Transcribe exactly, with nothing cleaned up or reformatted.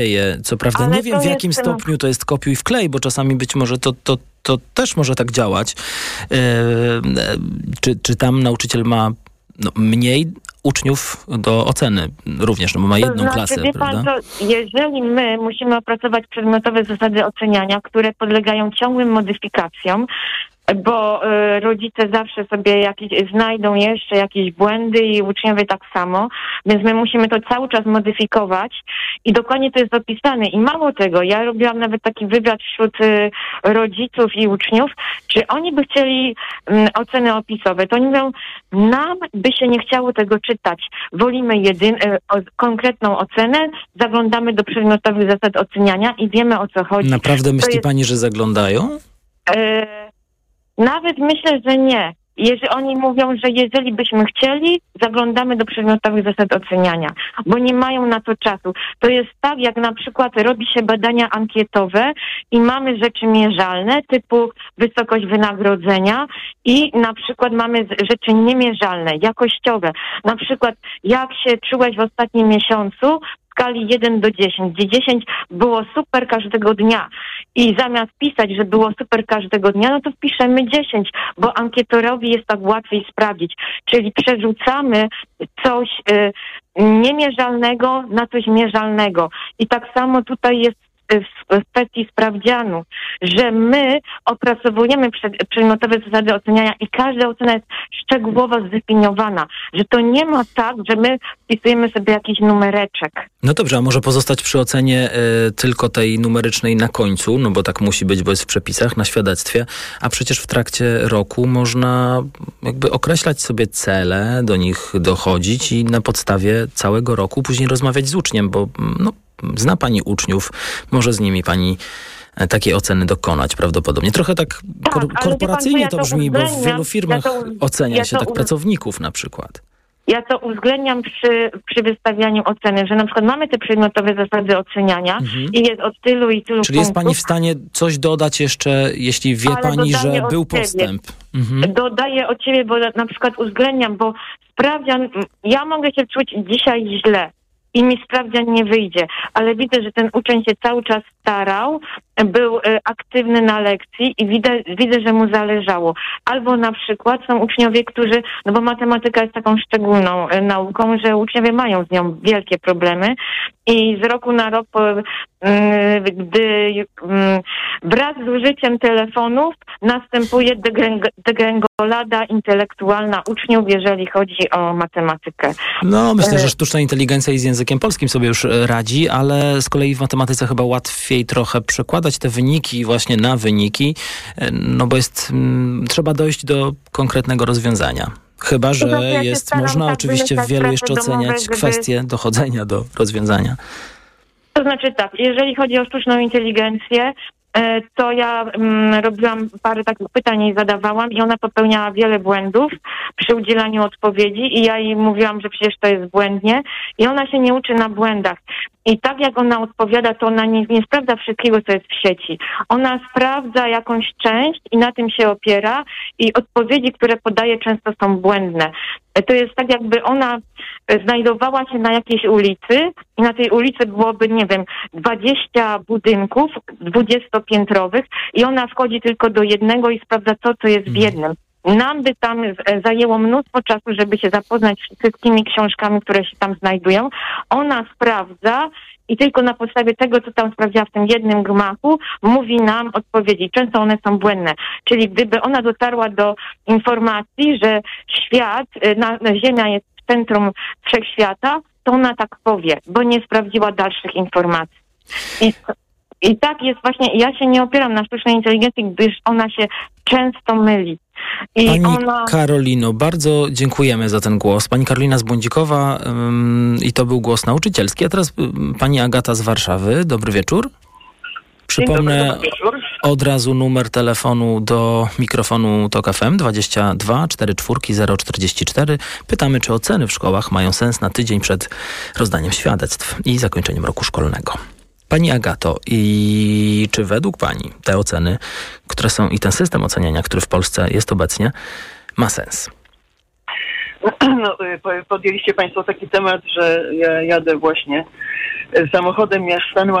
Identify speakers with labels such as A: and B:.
A: Co prawda
B: Ale
A: nie wiem, w jakim
B: jest...
A: stopniu to jest kopiuj wklej, bo czasami być może to, to, to też może tak działać. Yy, czy, czy tam nauczyciel ma no, mniej uczniów do oceny również, no bo ma jedną
B: to znaczy,
A: klasę,
B: wie
A: prawda?
B: Pan, to jeżeli my musimy opracować przedmiotowe zasady oceniania, które podlegają ciągłym modyfikacjom, bo y, rodzice zawsze sobie jakieś, znajdą jeszcze jakieś błędy i uczniowie tak samo, więc my musimy to cały czas modyfikować i dokładnie to jest opisane. I mało tego, ja robiłam nawet taki wywiad wśród y, rodziców i uczniów, czy oni by chcieli y, oceny opisowe, to oni mówią, nam by się nie chciało tego czytać. Wolimy jedyn, y, o, konkretną ocenę, zaglądamy do przedmiotowych zasad oceniania i wiemy, o co chodzi.
A: Naprawdę myśli
B: jest,
A: pani, że zaglądają?
B: Y, Nawet myślę, że nie. Jeżeli oni mówią, że jeżeli byśmy chcieli, zaglądamy do przedmiotowych zasad oceniania, bo nie mają na to czasu. To jest tak, jak na przykład robi się badania ankietowe i mamy rzeczy mierzalne, typu wysokość wynagrodzenia i na przykład mamy rzeczy niemierzalne, jakościowe. Na przykład jak się czułeś w ostatnim miesiącu, w skali jeden do dziesięciu, gdzie dziesięć było super każdego dnia i zamiast pisać, że było super każdego dnia, no to wpiszemy dziesięć, bo ankietorowi jest tak łatwiej sprawdzić. Czyli przerzucamy coś y, niemierzalnego na coś mierzalnego. I tak samo tutaj jest w kwestii sprawdzianu, że my opracowujemy przed, przedmiotowe zasady oceniania i każda ocena jest szczegółowo zdefiniowana, że to nie ma tak, że my wpisujemy sobie jakiś numereczek.
A: No dobrze, a może pozostać przy ocenie y, tylko tej numerycznej na końcu, no bo tak musi być, bo jest w przepisach, na świadectwie, a przecież w trakcie roku można jakby określać sobie cele, do nich dochodzić i na podstawie całego roku później rozmawiać z uczniem, bo no zna pani uczniów, może z nimi pani takiej oceny dokonać prawdopodobnie. Trochę tak,
B: tak
A: kor- korporacyjnie pan, to, ja to brzmi, bo w wielu firmach ja to, ocenia ja się tak uz... pracowników na przykład.
B: Ja to uwzględniam przy, przy wystawianiu oceny, że na przykład mamy te przedmiotowe zasady oceniania mhm. i jest od tylu i tylu
A: Czyli punktów. Jest pani w stanie coś dodać jeszcze, jeśli wie
B: Ale
A: pani, że był
B: ciebie.
A: postęp? Mhm.
B: Dodaję od ciebie, bo na przykład uwzględniam, bo sprawdzian, ja mogę się czuć dzisiaj źle i mi sprawdzian nie wyjdzie, ale widzę, że ten uczeń się cały czas starał, był e, aktywny na lekcji i widzę, widzę, że mu zależało. Albo na przykład są uczniowie, którzy, no bo matematyka jest taką szczególną e, nauką, że uczniowie mają z nią wielkie problemy i z roku na rok, po, y, gdy y, wraz z użyciem telefonów następuje degręg- degręgolada intelektualna uczniów, jeżeli chodzi o matematykę.
A: No, myślę, że sztuczna inteligencja i z językiem polskim sobie już radzi, ale z kolei w matematyce chyba łatwiej trochę przekładać te wyniki właśnie na wyniki, no bo jest, m, trzeba dojść do konkretnego rozwiązania. Chyba że
B: ja
A: jest, można tak oczywiście w wielu jeszcze oceniać domowe, kwestie gdy... dochodzenia do rozwiązania.
B: To znaczy tak, jeżeli chodzi o sztuczną inteligencję, to ja mm, robiłam parę takich pytań i zadawałam i ona popełniała wiele błędów przy udzielaniu odpowiedzi i ja jej mówiłam, że przecież to jest błędnie i ona się nie uczy na błędach. I tak jak ona odpowiada, to ona nie, nie sprawdza wszystkiego, co jest w sieci. Ona sprawdza jakąś część i na tym się opiera i odpowiedzi, które podaje, często są błędne. To jest tak, jakby ona znajdowała się na jakiejś ulicy i na tej ulicy byłoby, nie wiem, dwadzieścia budynków dwudziestopiętrowych i ona wchodzi tylko do jednego i sprawdza to, co jest w jednym. Nam by tam zajęło mnóstwo czasu, żeby się zapoznać z wszystkimi książkami, które się tam znajdują. Ona sprawdza i tylko na podstawie tego, co tam sprawdziła w tym jednym gmachu, mówi nam odpowiedzi. Często one są błędne. Czyli gdyby ona dotarła do informacji, że świat, na, Ziemia jest w centrum wszechświata, to ona tak powie, bo nie sprawdziła dalszych informacji. I, i tak jest właśnie, ja się nie opieram na sztucznej inteligencji, gdyż ona się często myli. I
A: Pani
B: ona...
A: Karolino, bardzo dziękujemy za ten głos. Pani Karolina z Błądzikowa ym, i to był głos nauczycielski. A teraz ym, pani Agata z Warszawy. Dobry wieczór. Przypomnę dobry wieczór. Od razu numer telefonu do mikrofonu Tok F M dwadzieścia dwa czterdzieści cztery zero czterdzieści cztery. Pytamy, czy oceny w szkołach mają sens na tydzień przed rozdaniem świadectw i zakończeniem roku szkolnego. Pani Agato, i czy według pani te oceny, które są i ten system oceniania, który w Polsce jest obecnie, ma sens?
C: No, podjęliście państwo taki temat, że ja jadę właśnie samochodem ja stanęłam